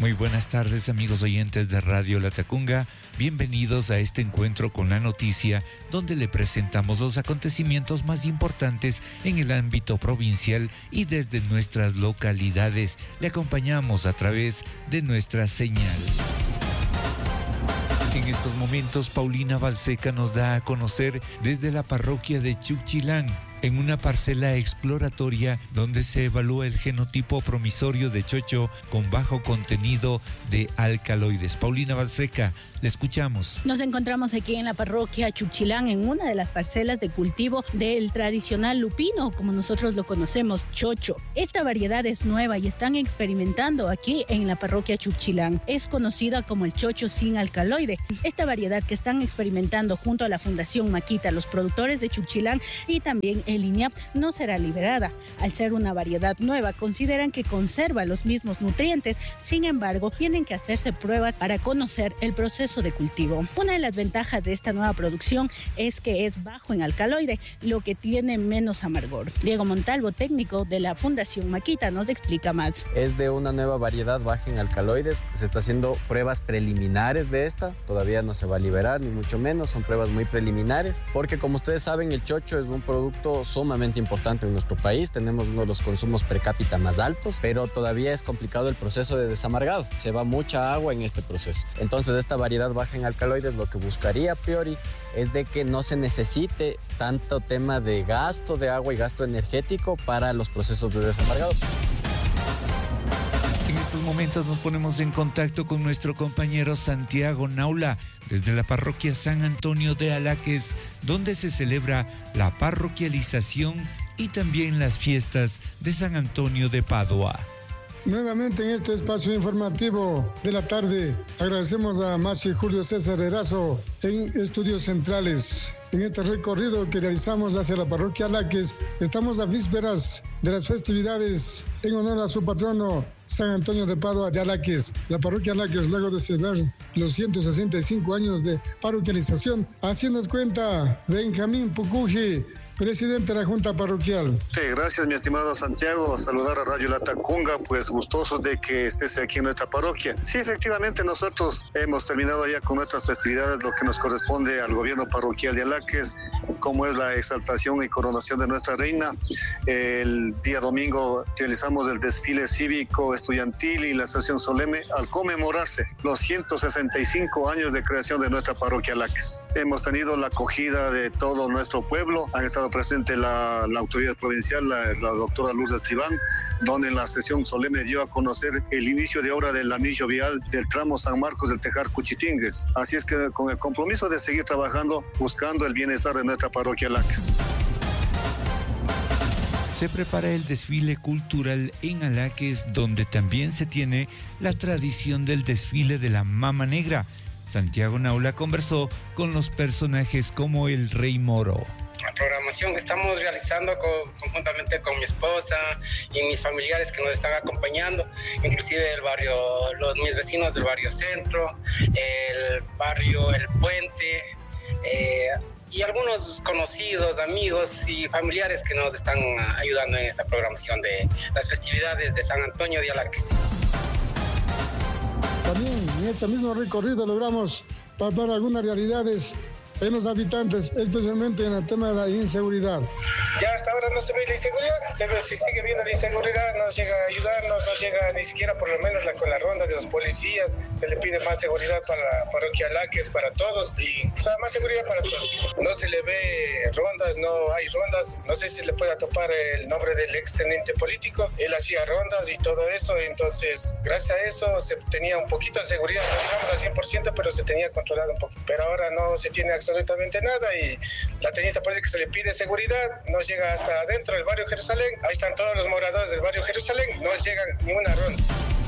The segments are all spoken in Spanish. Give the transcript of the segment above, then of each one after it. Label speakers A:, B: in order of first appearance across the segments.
A: Muy buenas tardes, amigos oyentes de Radio Latacunga. Bienvenidos a este encuentro con la noticia, donde le presentamos los acontecimientos más importantes en el ámbito provincial y desde nuestras localidades. Le acompañamos a través de nuestra señal. En estos momentos, Paulina Balseca nos da a conocer desde la parroquia de Chuchilán, en una parcela exploratoria donde se evalúa el genotipo promisorio de chocho con bajo contenido de alcaloides. Paulina Balseca, le escuchamos.
B: Nos encontramos aquí en la parroquia Chuchilán, en una de las parcelas de cultivo del tradicional lupino, como nosotros lo conocemos, chocho. Esta variedad es nueva y están experimentando aquí en la parroquia Chuchilán. Es conocida como el chocho sin alcaloide. Esta variedad que están experimentando junto a la Fundación Maquita, los productores de Chuchilán y también el INIAP, no será liberada. Al ser una variedad nueva, consideran que conserva los mismos nutrientes. Sin embargo, tienen que hacerse pruebas para conocer el proceso de cultivo. Una de las ventajas de esta nueva producción es que es bajo en alcaloide, lo que tiene menos amargor. Diego Montalvo, técnico de la Fundación Maquita, nos explica más.
C: Es de una nueva variedad baja en alcaloides. Se está haciendo pruebas preliminares de esta. Todavía no se va a liberar, ni mucho menos. Son pruebas muy preliminares, porque como ustedes saben, el chocho es un producto sumamente importante en nuestro país. Tenemos uno de los consumos per cápita más altos, pero todavía es complicado el proceso de desamargado. Se va mucha agua en este proceso. Entonces, esta variedad baja en alcaloides lo que buscaría a priori es de que no se necesite tanto tema de gasto de agua y gasto energético para los procesos de desamargado.
A: En estos momentos nos ponemos en contacto con nuestro compañero Santiago Naula desde la parroquia San Antonio de Alaques, donde se celebra la parroquialización y también las fiestas de San Antonio de Padua.
D: Nuevamente en este espacio informativo de la tarde, agradecemos a Masi Julio César Erazo en Estudios Centrales. En este recorrido que realizamos hacia la parroquia Alaques, estamos a vísperas de las festividades en honor a su patrono San Antonio de Padua de Alaques. La parroquia Alaques, luego de celebrar los 165 años de parroquialización, así nos cuenta Benjamín Pucuji, presidente de la Junta Parroquial.
E: Sí, gracias, mi estimado Santiago. Saludar a Radio Latacunga, pues gustosos de que estés aquí en nuestra parroquia. Sí, efectivamente, nosotros hemos terminado ya con nuestras festividades, lo que nos corresponde al gobierno parroquial de Alaques, como es la exaltación y coronación de nuestra reina. El día domingo realizamos el desfile cívico, estudiantil y la sesión solemne al conmemorarse los 165 años de creación de nuestra parroquia Alaques. Hemos tenido la acogida de todo nuestro pueblo. Han estado presente la autoridad provincial, la doctora Lourdes Tribán, donde en la sesión solemne dio a conocer el inicio de obra del anillo vial del tramo San Marcos del Tejar Cuchitingues. Así es que con el compromiso de seguir trabajando, buscando el bienestar de nuestra parroquia Alaques.
A: Se prepara el desfile cultural en Alaques, donde también se tiene la tradición del desfile de la Mama Negra. Santiago Naula conversó con los personajes como el Rey Moro.
F: La programación que estamos realizando conjuntamente con mi esposa y mis familiares que nos están acompañando, inclusive mis vecinos del barrio Centro, el barrio El Puente, y algunos conocidos, amigos y familiares que nos están ayudando en esta programación de las festividades de San Antonio de Alaques.
D: También en este mismo recorrido logramos palpar algunas realidades en los habitantes, especialmente en el tema de la inseguridad.
G: Ya hasta ahora no se ve la inseguridad, se sigue viendo la inseguridad, no llega a ayudarnos, no llega ni siquiera por lo menos con la ronda de los policías. Se le pide más seguridad para la parroquia Alaques, para todos, y más seguridad para todos. No se le ve rondas, no hay rondas, no sé si le pueda topar el nombre del exteniente político, él hacía rondas y todo eso, entonces gracias a eso se tenía un poquito de seguridad, no digamos al 100%, pero se tenía controlado un poco. Pero ahora no se tiene absolutamente nada y la teniente política se le pide seguridad, no llega hasta adentro del barrio Jerusalén, ahí están todos los moradores del barrio Jerusalén, no llegan ni una ronda.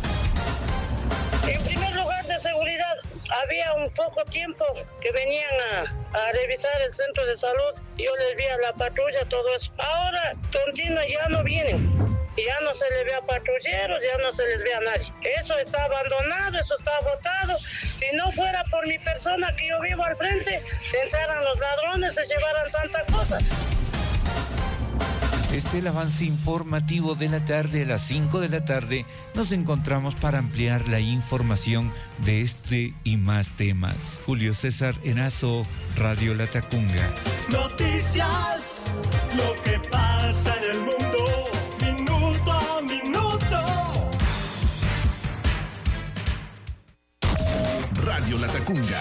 H: En primer lugar, de seguridad, había un poco tiempo que venían a revisar el centro de salud, yo les vi a la patrulla, todo eso. Ahora, continua, ya no vienen. Ya no se les ve a patrulleros, ya no se les ve a nadie. Eso está abandonado, eso está botado. Si no fuera por mi persona que yo vivo al frente, se entraran los ladrones, se llevaran tantas cosas.
A: Este es el avance informativo de la tarde. A las 5 de la tarde nos encontramos para ampliar la información de este y más temas. Julio César Erazo, Radio Latacunga.
I: Noticias, lo que pasa en el mundo, minuto a minuto. Radio Latacunga,